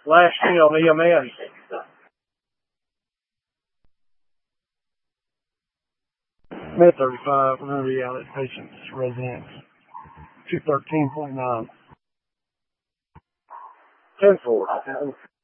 Last thing on EMN. Med 35, we're going to be out at patient's residence. 213.9. 10-4.